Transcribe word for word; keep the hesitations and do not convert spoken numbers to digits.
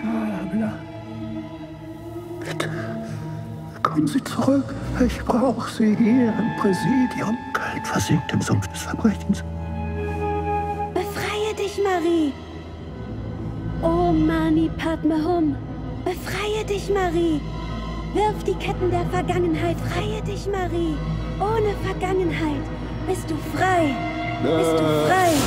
Abner. Bitte, kommen Sie zurück. Ich brauche Sie hier im Präsidium. Köln versinkt im Sumpf des Verbrechens. Befreie dich, Marie. Oh, Mani Padme Hum. Befreie dich, Marie. Wirf die Ketten der Vergangenheit. Freie dich, Marie. Ohne Vergangenheit bist du frei. Bist du frei.